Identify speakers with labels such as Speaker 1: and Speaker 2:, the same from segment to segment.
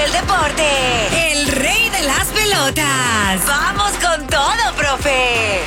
Speaker 1: del deporte.
Speaker 2: El rey de las pelotas.
Speaker 1: ¡Vamos con todo, profe!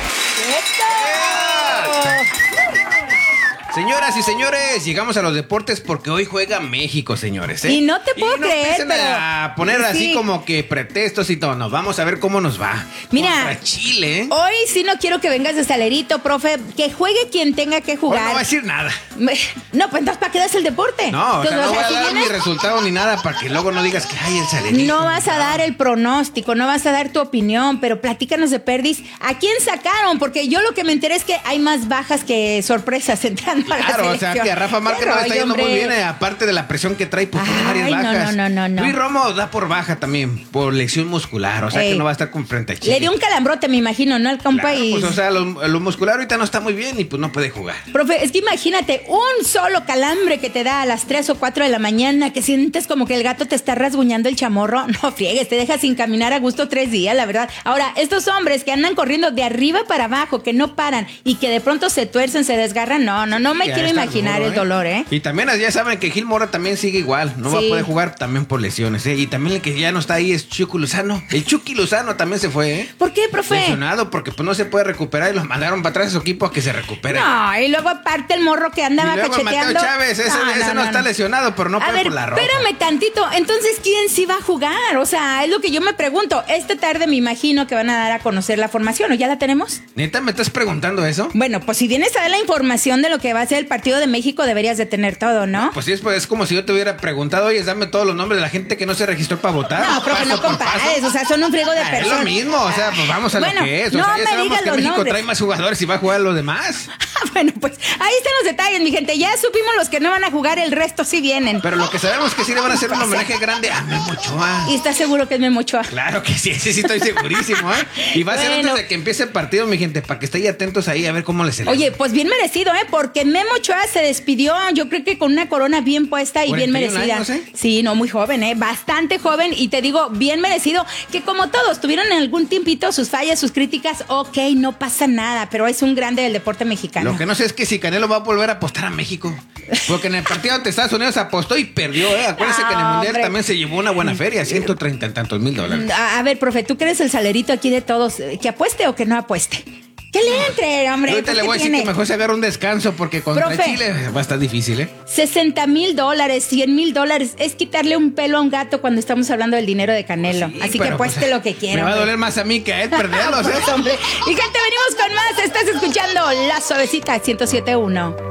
Speaker 3: Señoras y señores, llegamos a los deportes porque hoy juega México, señores.
Speaker 4: Y no te puedo creer,
Speaker 3: empiecen
Speaker 4: pero...
Speaker 3: a poner así como que pretextos y todo. Nos vamos a ver cómo nos va.
Speaker 4: Mira,
Speaker 3: contra Chile.
Speaker 4: Hoy sí no quiero que vengas de salerito, profe. Que juegue quien tenga que
Speaker 3: Hoy
Speaker 4: jugar.
Speaker 3: no va a decir nada.
Speaker 4: No, pues entonces, ¿para qué das el deporte?
Speaker 3: No, o sea, no voy a
Speaker 4: si
Speaker 3: dar
Speaker 4: vienes-
Speaker 3: mi resultado ni nada para que luego no digas que hay el salerito.
Speaker 4: No vas a dar el pronóstico, no vas a dar tu opinión, pero platícanos de Perdis. ¿A quién sacaron? Porque yo lo que me enteré es que hay más bajas que sorpresas entrando a la
Speaker 3: Claro, o
Speaker 4: selección.
Speaker 3: sea, que a Rafa Márquez no le está yendo muy bien, aparte de la presión que trae, pues tiene varias
Speaker 4: Ay,
Speaker 3: bajas.
Speaker 4: no.
Speaker 3: Luis Romo da por baja también, por lesión muscular, o sea que no va a estar con frente a Chile.
Speaker 4: Le dio un calambrote, me imagino, ¿no? El compa
Speaker 3: Claro,
Speaker 4: y...
Speaker 3: pues, o sea, lo muscular ahorita no está muy bien y pues no puede jugar.
Speaker 4: Profe, es que imagínate, un solo calambre que te da a las 3 o 4 de la mañana, que sientes como que el gato te está rasguñando el chamorro. No friegues, te deja sin caminar a gusto 3 días, la verdad. Ahora, estos hombres que andan corriendo de arriba para abajo, que no paran y que de pronto se tuercen, se desgarran, no me
Speaker 3: Ya
Speaker 4: quiero
Speaker 3: está
Speaker 4: imaginar
Speaker 3: duro,
Speaker 4: el dolor, ¿eh?
Speaker 3: Y también ya saben que Gil Mora también sigue igual, no va a
Speaker 4: Sí.
Speaker 3: poder jugar también por lesiones, ¿eh? Y también el que ya no está ahí es Chucky Lozano. El Chucky Lozano también se fue, ¿eh?
Speaker 4: ¿Por qué, profe?
Speaker 3: Lesionado porque pues no se puede recuperar y los mandaron para atrás a su equipo a que se recupere.
Speaker 4: No, y luego aparte el morro que andaba
Speaker 3: Y luego el
Speaker 4: cacheteando.
Speaker 3: Mateo Chávez, ese no está lesionado, pero no
Speaker 4: A
Speaker 3: puede
Speaker 4: ver,
Speaker 3: por la roja.
Speaker 4: espérame tantito. Entonces, ¿quién sí va a jugar? O sea, es lo que yo me pregunto. Esta tarde me imagino que van a dar a conocer la formación, ¿o ya la tenemos?
Speaker 3: ¿Neta me estás preguntando eso?
Speaker 4: Bueno, pues si vienes a dar la información de lo que va a ser el partido de México, deberías de tener todo, ¿no?
Speaker 3: Pues sí, es como si yo te hubiera preguntado, oye, dame todos los nombres de la gente que no se registró para votar.
Speaker 4: No, profe, no
Speaker 3: Paso por paso.
Speaker 4: compares, o sea, son un friego de
Speaker 3: Es
Speaker 4: personas.
Speaker 3: lo mismo, o sea, pues vamos a
Speaker 4: Bueno,
Speaker 3: lo que es. O
Speaker 4: no
Speaker 3: sea,
Speaker 4: me
Speaker 3: ya sabemos
Speaker 4: digas
Speaker 3: que
Speaker 4: los
Speaker 3: México
Speaker 4: nombres.
Speaker 3: trae más jugadores y va a jugar a los demás.
Speaker 4: Bueno, pues ahí están los detalles, mi gente. Ya supimos los que no van a jugar, el resto sí vienen.
Speaker 3: Pero lo que sabemos es que sí le van a hacer un homenaje grande a Memo Ochoa.
Speaker 4: ¿Y estás seguro que es Memo Ochoa?
Speaker 3: Claro que sí, ese sí estoy segurísimo, ¿eh? Y va a ser
Speaker 4: Bueno.
Speaker 3: antes de que empiece el partido, mi gente, para que estén atentos ahí a ver cómo les celebran.
Speaker 4: Oye, pues bien merecido, ¿eh? Porque Memo Ochoa se despidió, yo creo que con una corona bien puesta y bien
Speaker 3: 41
Speaker 4: merecida.
Speaker 3: años, ¿eh?
Speaker 4: Sí, no, muy joven, ¿eh? Bastante joven y te digo, bien merecido. Que como todos, tuvieron en algún tiempito sus fallas, sus críticas, ok, no pasa nada, pero es un grande del deporte mexicano.
Speaker 3: Lo que no sé es que si Canelo va a volver a apostar a México. Porque en el partido ante Estados Unidos apostó y perdió, ¿eh? Acuérdense que en el Mundial
Speaker 4: hombre.
Speaker 3: también se llevó una buena feria, 130 y tantos mil dólares.
Speaker 4: A ver, profe, tú que eres el salerito aquí de todos, ¿que apueste o que no apueste? Que le entre, hombre.
Speaker 3: Yo ahorita
Speaker 4: pues,
Speaker 3: le
Speaker 4: ¿qué
Speaker 3: voy a decir
Speaker 4: tiene?
Speaker 3: que mejor se agarre un descanso porque contra
Speaker 4: Profe.
Speaker 3: Chile va a estar difícil, ¿eh?
Speaker 4: $60,000, $100,000 es quitarle un pelo a un gato cuando estamos hablando del dinero de Canelo.
Speaker 3: Sí,
Speaker 4: Así que
Speaker 3: pero,
Speaker 4: apueste
Speaker 3: pues,
Speaker 4: lo que quiera.
Speaker 3: Me va a
Speaker 4: hombre.
Speaker 3: doler más a mí que a él perderlos, ¿eh?
Speaker 4: Pues, hombre. Y gente, venimos con más. Estás escuchando La Suavecita 107.1.